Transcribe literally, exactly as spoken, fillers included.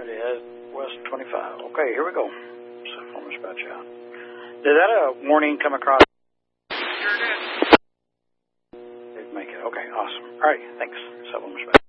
Ready ahead, west twenty-five. Okay, here we go. Cell phone dispatch out. Did that a warning come across? Sure did. Did make it. Okay, awesome. All right, thanks. Cell phone dispatch.